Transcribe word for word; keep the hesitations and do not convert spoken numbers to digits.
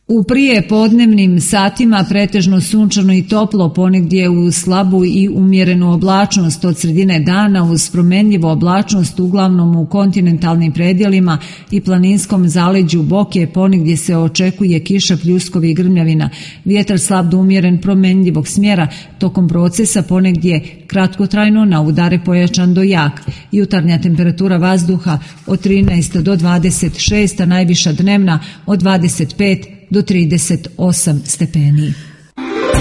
U prije podnevnim satima pretežno sunčano i toplo, ponegdje u slabu i umjerenu oblačnost od sredine dana uz promenljivu oblačnost uglavnom u kontinentalnim predjelima i planinskom zaleđu Boke, ponegdje se očekuje kiša, pljuskovi i grmljavina. Vjetar slab do umjeren promenljivog smjera, tokom procesa ponegdje kratkotrajno, na udare pojačan do jak. Jutarnja temperatura vazduha od trinaest do dvadeset šest, a najviša dnevna od dvadeset pet do trideset osam stepeni.